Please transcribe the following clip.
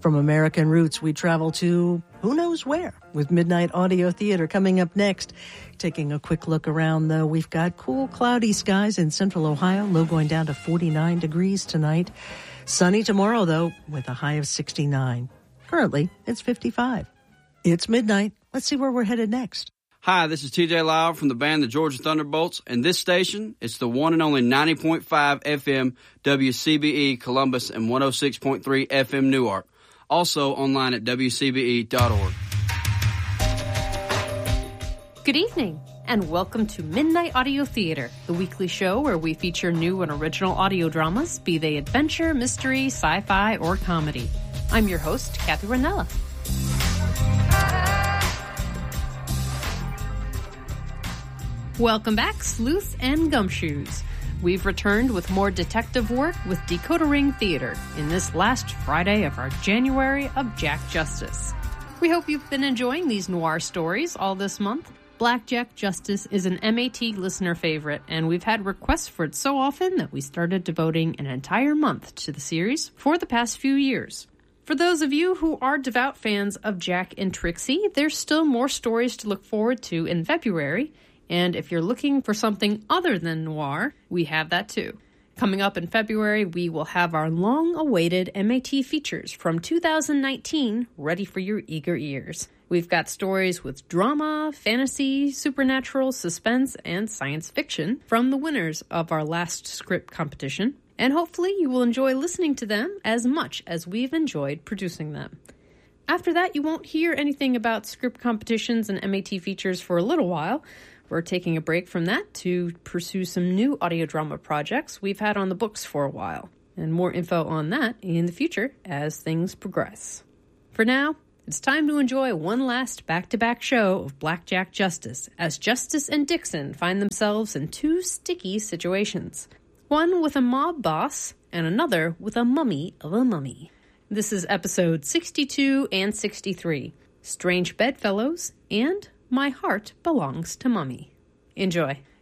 From American roots, we travel to who knows where with Midnight Audio Theater coming up next. Taking a quick look around, though, we've got cool, cloudy skies in central Ohio, low going down to 49 degrees tonight. Sunny tomorrow, though, with a high of 69. Currently, it's 55. It's midnight. Let's see where we're headed next. Hi, this is TJ Lyle from the band the Georgia Thunderbolts, and this station, it's the one and only 90.5 FM WCBE Columbus and 106.3 FM Newark. Also online at WCBE.org. Good evening, and welcome to Midnight Audio Theater, the weekly show where we feature new and original audio dramas, be they adventure, mystery, sci-fi, or comedy. I'm your host, Kathy Ranella. Welcome back, sleuths and gumshoes. We've returned with more detective work with Decoder Ring Theater in this last Friday of our January of Jack Justice. We hope you've been enjoying these noir stories all this month. Blackjack Justice is an MAT listener favorite, and we've had requests for it so often that we started devoting an entire month to the series for the past few years. For those of you who are devout fans of Jack and Trixie, there's still more stories to look forward to in February. And if you're looking for something other than noir, we have that too. Coming up in February, we will have our long-awaited MAT features from 2019 ready for your eager ears. We've got stories with drama, fantasy, supernatural, suspense, and science fiction from the winners of our last script competition. And hopefully you will enjoy listening to them as much as we've enjoyed producing them. After that, you won't hear anything about script competitions and MAT features for a little while. We're taking a break from that to pursue some new audio drama projects we've had on the books for a while, and more info on that in the future as things progress. For now, it's time to enjoy one last back-to-back show of Blackjack Justice, as Justice and Dixon find themselves in two sticky situations. One with a mob boss, and another with a mummy of a mummy. This is episode 62 and 63, Strange Bedfellows and My Heart Belongs to Mummy. Enjoy.